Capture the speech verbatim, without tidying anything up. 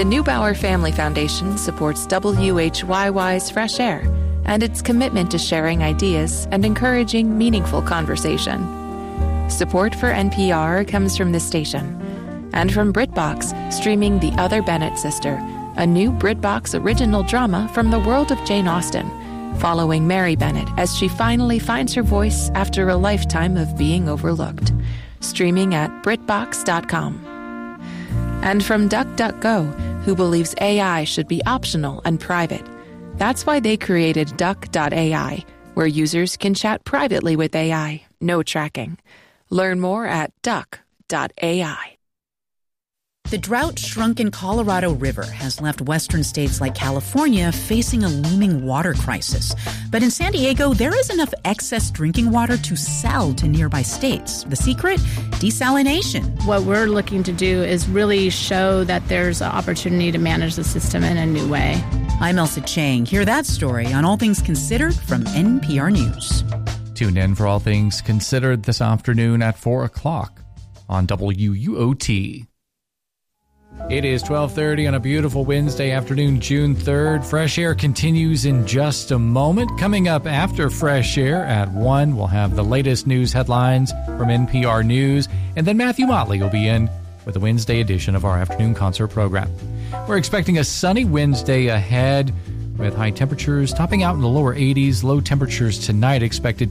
The Neubauer Family Foundation supports W H Y Y's Fresh Air and its commitment to sharing ideas and encouraging meaningful conversation. Support for N P R comes from this station and from BritBox, streaming The Other Bennett Sister, a new BritBox original drama from the world of Jane Austen, following Mary Bennett as she finally finds her voice after a lifetime of being overlooked. Streaming at Britbox dot com. And from DuckDuckGo, who believes A I should be optional and private. That's why they created Duck dot A I, where users can chat privately with A I, no tracking. Learn more at Duck dot A I. The drought-shrunken Colorado River has left western states like California facing a looming water crisis. But in San Diego, there is enough excess drinking water to sell to nearby states. The secret? Desalination. What we're looking to do is really show that there's an opportunity to manage the system in a new way. I'm Elsa Chang. Hear that story on All Things Considered from N P R News. Tune in for All Things Considered this afternoon at four o'clock on W U O T. It is twelve thirty on a beautiful Wednesday afternoon, June third. Fresh Air continues in just a moment. Coming up after Fresh Air at one, we'll have the latest news headlines from N P R News. And then Matthew Motley will be in with the Wednesday edition of our afternoon concert program. We're expecting a sunny Wednesday ahead with high temperatures topping out in the lower eighties. Low temperatures tonight expected